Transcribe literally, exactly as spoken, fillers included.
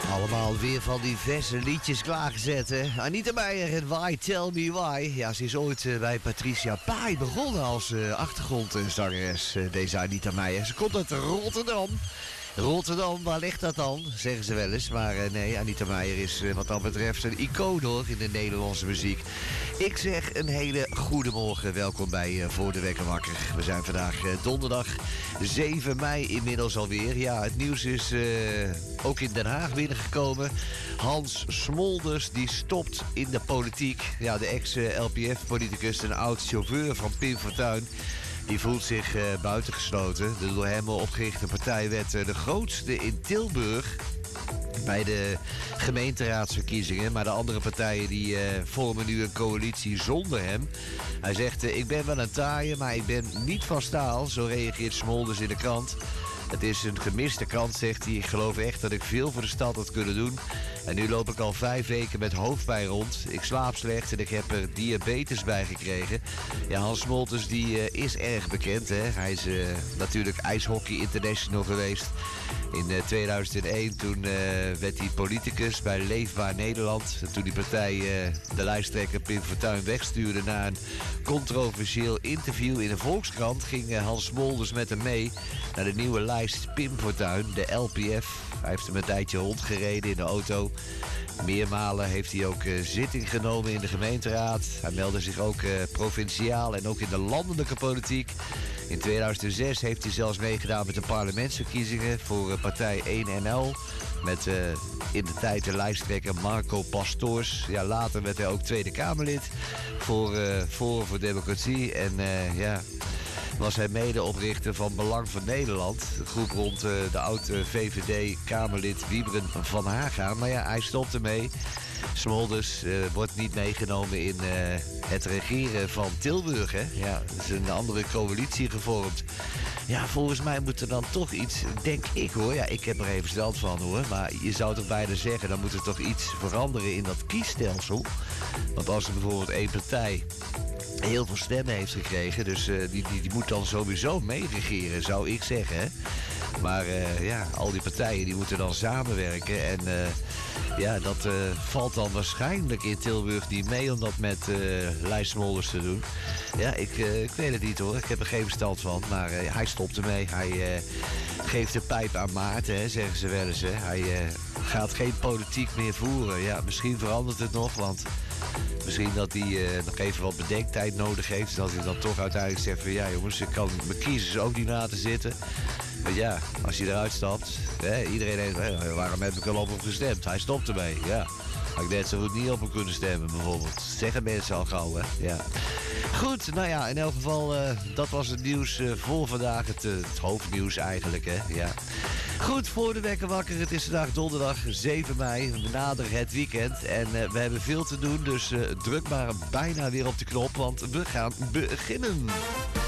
Allemaal weer van diverse liedjes klaargezet, hè? Anita Meijer en Why Tell Me Why. Ja, ze is ooit uh, bij Patricia Pai begonnen als uh, achtergrondzangeres, uh, deze Anita Meijer. Ze komt uit Rotterdam. Rotterdam, waar ligt dat dan? Zeggen ze wel eens. Maar uh, nee, Anita Meijer is uh, wat dat betreft een icoon hoor in de Nederlandse muziek. Ik zeg een hele goede morgen. Welkom bij uh, Voor de Wekker Wakker. We zijn vandaag uh, donderdag zeven mei inmiddels alweer. Ja, het nieuws is uh, ook in Den Haag binnengekomen. Hans Smolders die stopt in de politiek. Ja, de ex-L P F-politicus en oud-chauffeur van Pim Fortuyn. Die voelt zich uh, buitengesloten. De door hem opgerichte partij werd uh, de grootste in Tilburg bij de gemeenteraadsverkiezingen. Maar de andere partijen die uh, vormen nu een coalitie zonder hem. Hij zegt, uh, ik ben wel een taaie, maar ik ben niet van staal. Zo reageert Smolders in de krant. Het is een gemiste kans, zegt hij. Ik geloof echt dat ik veel voor de stad had kunnen doen. En nu loop ik al vijf weken met hoofdpijn rond. Ik slaap slecht en ik heb er diabetes bij gekregen. Ja, Hans Smolders die uh, is erg bekend. Hè? Hij is uh, natuurlijk ijshockey international geweest. In uh, tweeduizend één toen uh, werd hij politicus bij Leefbaar Nederland. En toen die partij uh, de lijsttrekker Pim Fortuyn wegstuurde na een controversieel interview in een Volkskrant, ging uh, Hans Smolders met hem mee naar de nieuwe lijst Pim Fortuyn, de L P F. Hij heeft hem een tijdje rondgereden in de auto. Meermalen heeft hij ook uh, zitting genomen in de gemeenteraad. Hij meldde zich ook uh, provinciaal en ook in de landelijke politiek. In tweeduizend zes heeft hij zelfs meegedaan met de parlementsverkiezingen voor uh, partij één N L. Met uh, in de tijd de lijsttrekker Marco Pastoors. Ja, later werd hij ook Tweede Kamerlid voor uh, Forum voor Democratie. En uh, ja, was hij medeoprichter van Belang voor Nederland. Een groep rond uh, de oude V V D-Kamerlid Wiebren van Haga. Maar ja, hij stopt ermee. Smolders uh, wordt niet meegenomen in uh, het regeren van Tilburg. Hè? Ja, er is een andere coalitie gevormd. Ja, volgens mij moet er dan toch iets, denk ik hoor. Ja, ik heb er even verstand van hoor. Maar je zou toch bijna zeggen, dan moet er toch iets veranderen in dat kiesstelsel. Want als er bijvoorbeeld één partij heel veel stemmen heeft gekregen, dus uh, die, die, die moet dan sowieso meeregeren, zou ik zeggen. Hè? Maar uh, ja, al die partijen die moeten dan samenwerken. En uh, ja, dat uh, valt dan waarschijnlijk in Tilburg niet mee om dat met uh, Lijst Smolders te doen. Ja, ik, uh, ik weet het niet hoor. Ik heb er geen verstand van. Maar uh, hij stopt ermee. Hij uh, geeft de pijp aan Maarten, hè, zeggen ze wel eens. Hè. Hij uh, gaat geen politiek meer voeren. Ja, misschien verandert het nog, want misschien dat hij uh, nog even wat bedenktijd nodig heeft. Dat hij dan toch uiteindelijk zegt van ja jongens, ik kan mijn kiezers ook niet laten zitten. Want ja, als hij eruit stapt, hè, iedereen denkt, hè, waarom heb ik er al op hem gestemd? Hij stopt ermee, ja. Had ik net zo goed niet op hem kunnen stemmen bijvoorbeeld. Zeggen mensen al gauw, hè. Ja. Goed, nou ja, in elk geval, uh, dat was het nieuws uh, voor vandaag. Het, uh, het hoofdnieuws eigenlijk, hè. Ja. Goed, voor de Wekker Wakker. Het is vandaag donderdag zeven mei. We naderen het weekend en uh, we hebben veel te doen. Dus uh, druk maar bijna weer op de knop, want we gaan beginnen.